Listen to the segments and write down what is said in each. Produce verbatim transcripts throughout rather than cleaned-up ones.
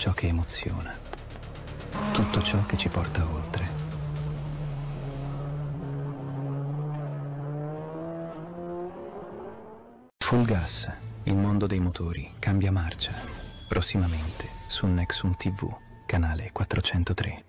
ciò che emoziona, tutto ciò che ci porta oltre. Full Gas, il mondo dei motori cambia marcia. Prossimamente su Nexum ti vu, canale quattrocentotre.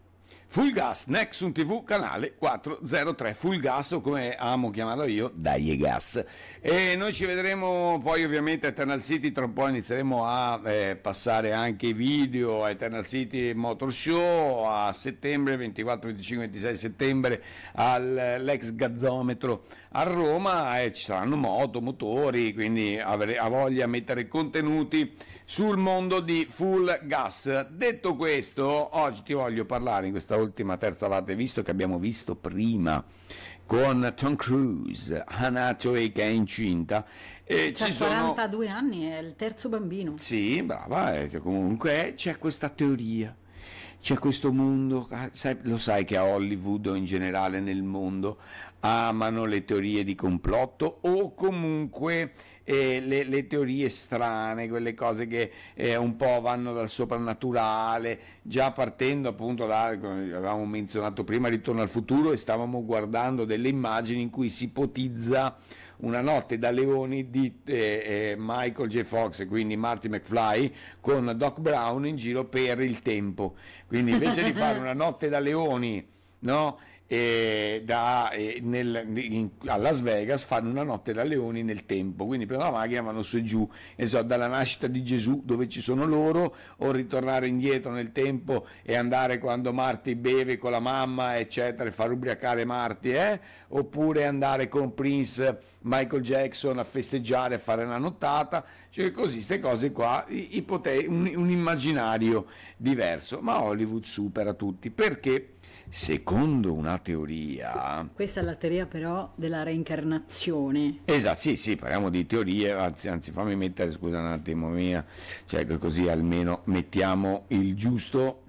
Full Gas, Nexum ti vu, canale quattrocentotre, Full Gas, o come amo chiamarlo io, Dai Gas. E noi ci vedremo poi ovviamente a Eternal City, tra un po' inizieremo a eh, passare anche i video a Eternal City Motor Show a settembre, ventiquattro, venticinque, ventisei settembre all'ex gazzometro a Roma, e ci saranno moto, motori, quindi avrei a voglia di mettere contenuti sul mondo di Full Gas. Detto questo, oggi ti voglio parlare in questa ultima terza parte, visto che abbiamo visto prima con Tom Cruise, Anne Hathaway che è incinta, e C'ha ci sono quarantadue anni, è il terzo bambino. sì, brava, eh, comunque c'è questa teoria, c'è questo mondo, sai, lo sai che a Hollywood o in generale nel mondo amano le teorie di complotto, o comunque eh, le, le teorie strane, quelle cose che eh, un po' vanno dal soprannaturale, già partendo appunto da, come avevamo menzionato prima, Ritorno al futuro, e stavamo guardando delle immagini in cui si ipotizza una notte da leoni di eh, eh, Michael J. Fox, e quindi Marty McFly, con Doc Brown in giro per il tempo. Quindi invece di fare una notte da leoni, no? E da, e nel, in, a Las Vegas fanno una notte da leoni nel tempo, quindi prendono la macchina, vanno su e giù, e so, dalla nascita di Gesù dove ci sono loro, o ritornare indietro nel tempo e andare quando Marty beve con la mamma eccetera e far ubriacare Marty, eh? Oppure andare con Prince Michael Jackson a festeggiare, a fare la nottata, cioè così, queste cose qua, ipote- un, un immaginario diverso, ma Hollywood supera tutti, perché secondo una teoria... Questa è la teoria però della reincarnazione. Esatto, sì, sì, parliamo di teorie, anzi, anzi fammi mettere, scusa un attimo mia, cioè che così almeno mettiamo il giusto...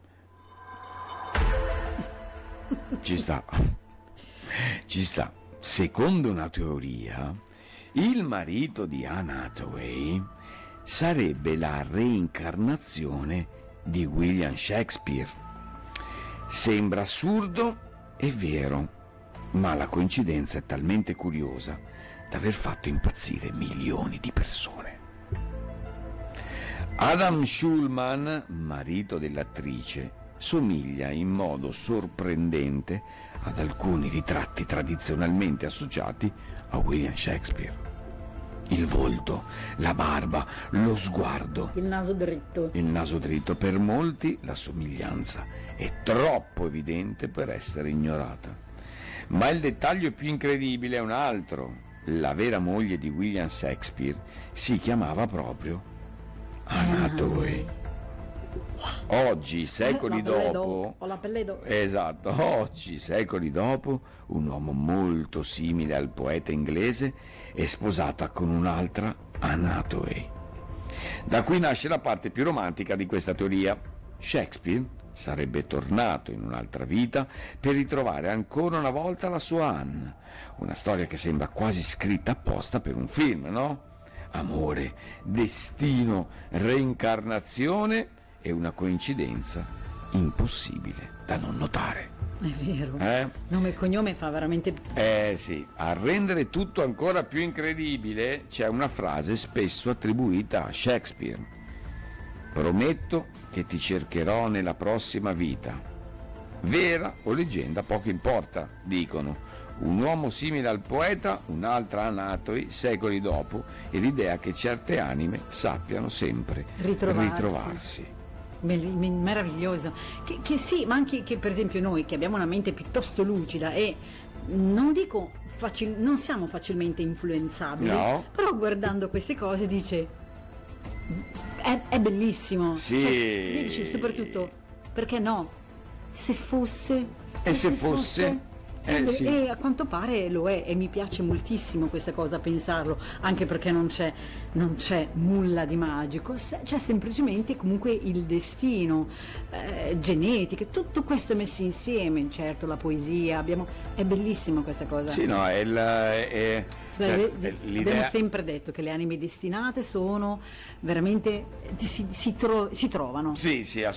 Ci sta, ci sta. Secondo una teoria, il marito di Anne Hathaway sarebbe la reincarnazione di William Shakespeare. Sembra assurdo, è vero, ma la coincidenza è talmente curiosa da aver fatto impazzire milioni di persone. Adam Schulman, marito dell'attrice, somiglia in modo sorprendente ad alcuni ritratti tradizionalmente associati a William Shakespeare. Il volto, la barba, lo sguardo, Il naso dritto. il naso dritto, per molti la somiglianza è troppo evidente per essere ignorata. Ma il dettaglio più incredibile è un altro. La vera moglie di William Shakespeare si chiamava proprio Anne Hathaway. Oggi, secoli La pelle dopo, Ho la pelle d'oca. esatto, oggi, secoli dopo, un uomo molto simile al poeta inglese è sposata con un'altra Anne Hathaway. Da qui nasce la parte più romantica di questa teoria. Shakespeare sarebbe tornato in un'altra vita per ritrovare ancora una volta la sua Anne, una storia che sembra quasi scritta apposta per un film, no? Amore, destino, reincarnazione e una coincidenza impossibile da non notare. È vero. Eh? Nome e cognome fa veramente... Eh sì, a rendere tutto ancora più incredibile c'è una frase spesso attribuita a Shakespeare. Prometto che ti cercherò nella prossima vita. Vera o leggenda, poco importa, dicono. Un uomo simile al poeta, un'altra Anne Hathaway, secoli dopo, e l'idea che certe anime sappiano sempre Ritrovarsi. ritrovarsi. Belli- meraviglioso, che, che sì, ma anche che per esempio noi che abbiamo una mente piuttosto lucida e non dico facil- non siamo facilmente influenzabili, No. però guardando queste cose dice è, è bellissimo. Sì. Cioè, dici soprattutto perché no, se fosse E se fosse, Eh, e, sì. e a quanto pare lo è, e mi piace moltissimo questa cosa, pensarlo, anche perché non c'è, non c'è nulla di magico, se- c'è semplicemente comunque il destino, eh, genetiche, tutto questo messo insieme, certo la poesia, abbiamo, è bellissima questa cosa. Sì, no, è, il, è, Beh, cioè, de- è de- l'idea... abbiamo sempre detto che le anime destinate sono veramente, si, si tro- si trovano. Sì, sì,